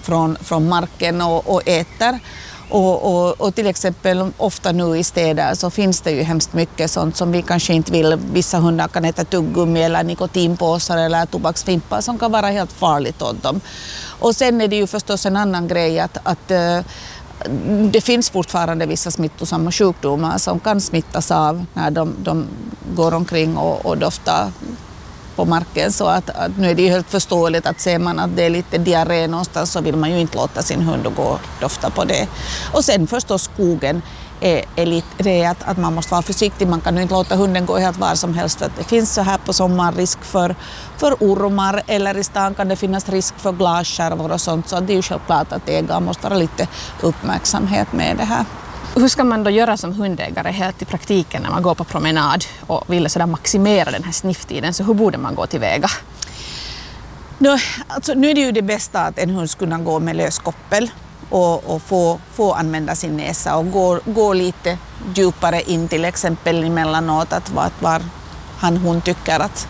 från marken och äter. Och till exempel ofta nu i städer så finns det ju hemskt mycket sånt som vi kanske inte vill. Vissa hundar kan äta tuggummi eller nikotinpåsar eller tobaksfimpar som kan vara helt farligt åt dem. Och sen är det ju förstås en annan grej att det finns fortfarande vissa smittosamma sjukdomar som kan smittas av när de går omkring och doftar på marken. Så att nu är det ju helt förståeligt att ser man att det är lite diarré någonstans så vill man ju inte låta sin hund gå och dofta på det. Och sen förstås skogen är lite det att man måste vara försiktig. Man kan ju inte låta hunden gå helt var som helst. Att det finns så här på sommaren risk för ormar eller i stan kan det finnas risk för glasskärvor och sånt. Så det är ju självklart att ägaren måste vara lite uppmärksamhet med det här. Hur ska man då göra som hundägare helt i praktiken när man går på promenad och vill sådär maximera den här snifftiden? Så hur borde man gå tillväga? Nu är det ju det bästa att en hund ska gå med lös koppel och få använda sin näsa och gå lite djupare in till exempel emellanåt att var hon tycker att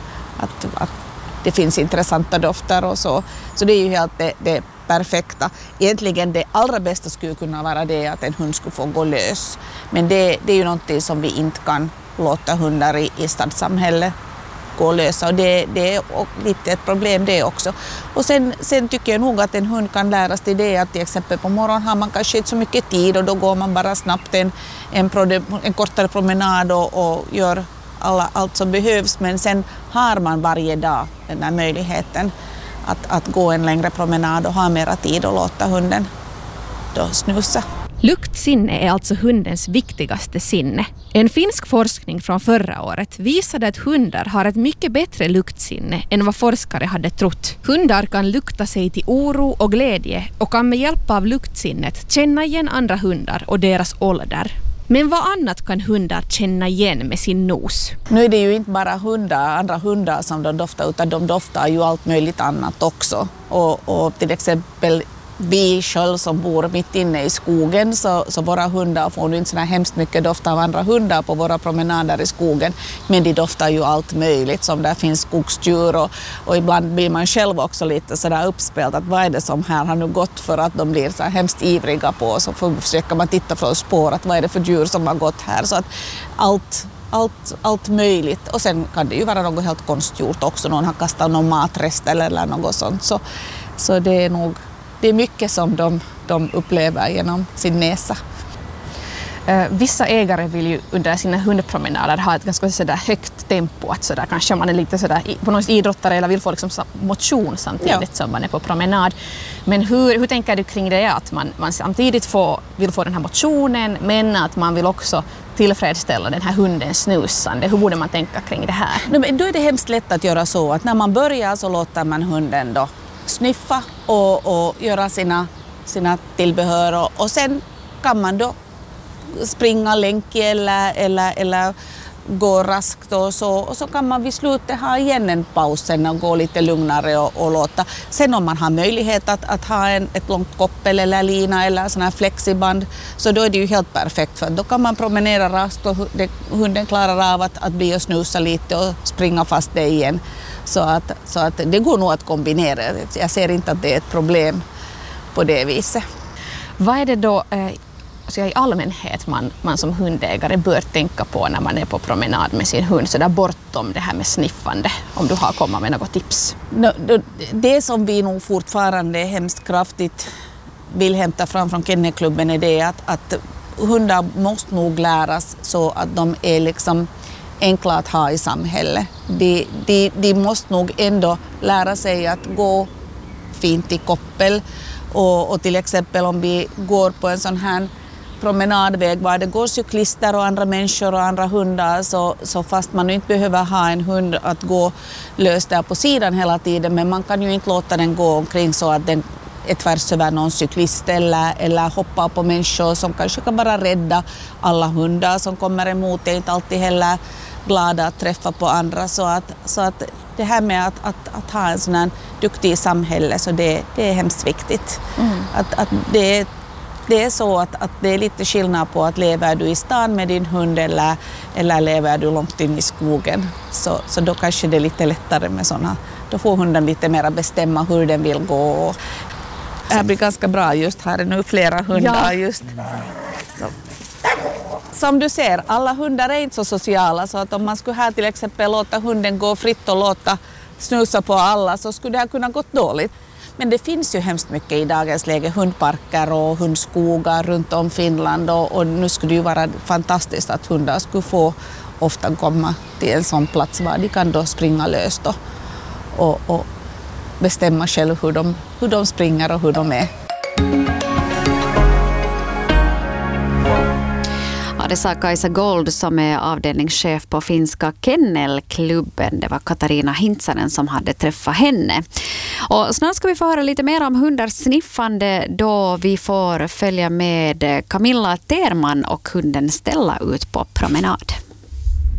det finns intressanta dofter och så. Så det är ju helt det perfekta. Egentligen det allra bästa skulle kunna vara det att en hund skulle få gå lös. Men det är ju någonting som vi inte kan låta hundar i stadssamhället gå lösa och det är lite ett problem det också. Och sen tycker jag nog att en hund kan lära sig det att till exempel på morgonen har man kanske inte så mycket tid och då går man bara snabbt en kortare promenad och gör allt som behövs, men sen har man varje dag den här möjligheten att gå en längre promenad och ha mera tid och låta hunden då snusa. Luktsinne är alltså hundens viktigaste sinne. En finsk forskning från förra året visade att hundar har ett mycket bättre luktsinne än vad forskare hade trott. Hundar kan lukta sig till oro och glädje och kan med hjälp av luktsinnet känna igen andra hundar och deras ålder. Men vad annat kan hundar känna igen med sin nos? Nu är det ju inte bara andra hundar som de doftar, utan de doftar ju allt möjligt annat också. Och till exempel vi själv som bor mitt inne i skogen så våra hundar får nu inte så hemskt mycket doft av andra hundar på våra promenader i skogen. Men de doftar ju allt möjligt som där finns skogsdjur och ibland blir man själv också lite sådär uppspelt att vad är det som här har nu gått för att de blir så här hemskt ivriga på och så försöker man titta från spår att vad är det för djur som har gått här så att allt möjligt och sen kan det ju vara något helt konstgjort också, någon har kastat någon matrest eller något sånt så det är nog det är mycket som de upplever genom sin näsa. Vissa ägare vill ju under sina hundpromenader ha ett ganska sådär högt tempo. Att sådär, kanske man är lite sådär, på något idrottare eller vill få liksom motion samtidigt som man är på promenad. Men hur tänker du kring det att man samtidigt vill få den här motionen men att man vill också tillfredsställa den här hundens snusande? Hur borde man tänka kring det här? Men då är det hemskt lätt att göra så att när man börjar så låter man hunden då sniffa och göra sina tillbehör och sen kan man då springa länk eller gå raskt och så kan man vid slutet ha igen en paus sen och gå lite lugnare och låta. Sen om man har möjlighet att ha ett långt koppel eller lina eller sån här flexiband så då är det ju helt perfekt för då kan man promenera raskt och hunden klarar av att bli och snusa lite och springa fast det igen. Så att det går nog att kombinera. Jag ser inte att det är ett problem på det viset. Vad är det då i allmänhet man som hundägare bör tänka på när man är på promenad med sin hund så där bortom det här med sniffande? Om du har kommit med något tips? Det som vi nog fortfarande hemskt kraftigt vill hämta fram från Kennelklubben är det att hundar måste nog läras så att de är liksom enkla att ha i samhället. De måste nog ändå lära sig att gå fint i koppel och till exempel om vi går på en sån här promenadväg var det går cyklister och andra människor och andra hundar så fast man inte behöver ha en hund att gå lös där på sidan hela tiden men man kan ju inte låta den gå omkring så att den är tvärs över någon cyklist eller hoppa på människor som kanske kan vara rädda. Alla hundar som kommer emot är inte alltid heller glada att träffa på andra så att det här med att ha en sån här duktig samhälle så det är hemskt viktigt. Att det är så att det är lite skillnad på att lever du i stan med din hund eller lever du långt in i skogen så då kanske det är lite lättare med såna. Då får hunden lite mer bestämma hur den vill gå. Det här blir ganska bra, just här är nu flera hundar. Just. Så. Som du ser, alla hundar är inte så sociala, så att om man skulle här till exempel låta hunden gå fritt och låta snusa på alla, så skulle det ha kunnat gått dåligt. Men det finns ju hemskt mycket i dagens läge, hundparker och hundskogar runt om Finland, och nu skulle det ju vara fantastiskt att hundar skulle få ofta komma till en sån plats var de kan då springa löst och bestämma själv hur de springer och hur de är. Ja, det sa Kajsa Gold som är avdelningschef på finska Kennelklubben. Det var Katarina Hintsanen som hade träffat henne. Och snart ska vi få höra lite mer om hundars sniffande då vi får följa med Camilla Terman och hunden Stella ut på promenad.